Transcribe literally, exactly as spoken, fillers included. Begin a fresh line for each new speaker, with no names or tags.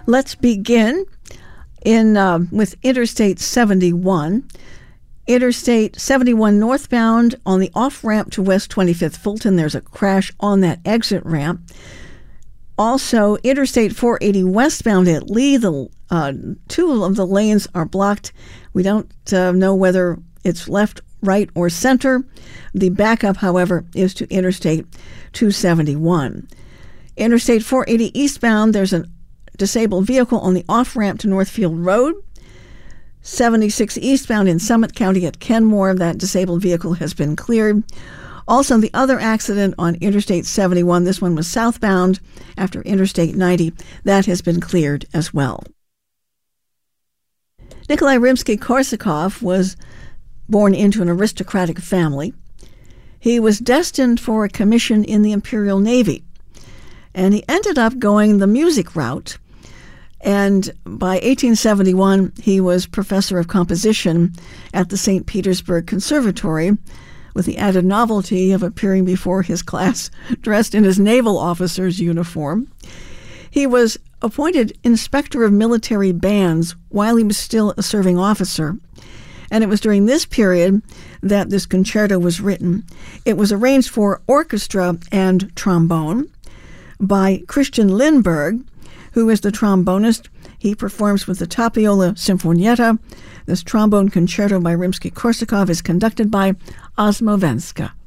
Let's begin in uh, with Interstate seventy-one. Interstate seventy-one northbound on the off-ramp to West twenty-fifth Fulton. There's a crash on that exit ramp. Also, Interstate four eighty westbound at Lee, the uh, two of the lanes are blocked. We don't uh, know whether it's left, right, or center. The backup, however, is to Interstate two seventy-one. Interstate four eighty eastbound, there's a disabled vehicle on the off-ramp to Northfield Road. seventy-six eastbound in Summit County at Kenmore, that disabled vehicle has been cleared. Also, the other accident on Interstate seventy-one, this one was southbound after Interstate ninety, that has been cleared as well. Nikolai Rimsky-Korsakov was born into an aristocratic family. He was destined for a commission in the Imperial Navy, and he ended up going the music route. And by eighteen seventy-one, he was professor of composition at the Saint Petersburg Conservatory, with the added novelty of appearing before his class dressed in his naval officer's uniform. He was appointed inspector of military bands while he was still a serving officer. And it was during this period that this concerto was written. It was arranged for orchestra and trombone by Christian Lindberg, who is the trombonist. He performs with the Tapiola Sinfonietta. This trombone concerto by Rimsky-Korsakov is conducted by Osmovenska.